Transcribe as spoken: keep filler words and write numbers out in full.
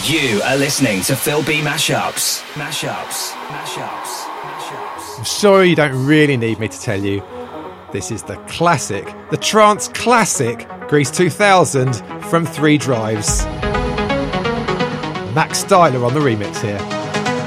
You are listening to Phil B Mashups. Mashups. Mashups. Mashups. I'm sure you don't really need me to tell you. This is the classic, the trance classic, Grease two thousand from Three Drives. Max Styler on the remix here.